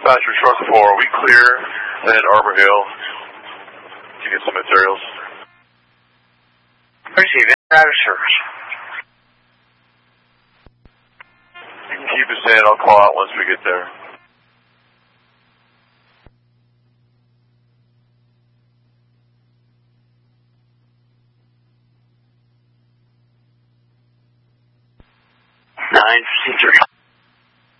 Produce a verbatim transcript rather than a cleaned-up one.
Dispatcher, truck four, we clear at Arbor Hill to get some materials. Receive out of service. You can keep us in, I'll call out once we get there. Nine, three.